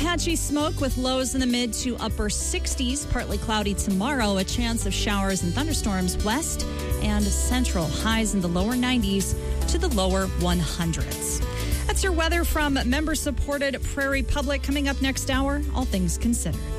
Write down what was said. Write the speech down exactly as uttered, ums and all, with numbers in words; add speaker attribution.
Speaker 1: patchy smoke with lows in the mid to upper sixties. Partly cloudy tomorrow. A chance of showers and thunderstorms west and central. Highs in the lower nineties to the lower one hundreds. That's your weather from member-supported Prairie Public. Coming up next hour, all things considered.